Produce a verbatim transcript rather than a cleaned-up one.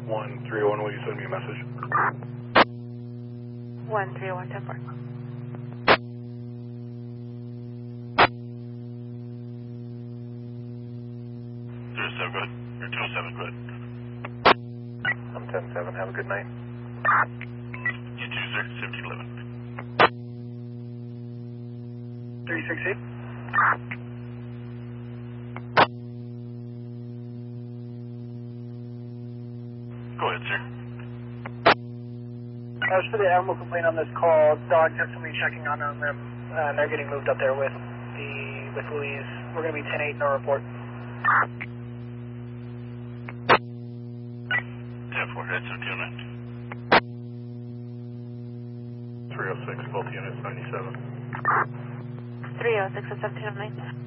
one three oh one, will you send me a message? one three oh one ten four. zero seven, go ahead. Or two oh seven, go ahead. I'm ten seven, have a good night. You two, sir, seventeen eleven. three six eight. Go ahead, sir. As for the animal complaint on this call, dogs have somebody checking on them, uh, and they're getting moved up there with the with Louise. We're going to be ten eight in our report. ten four, head seventeen oh nine. three oh six, both units, ninety-seven. three oh six and seventeen oh nine.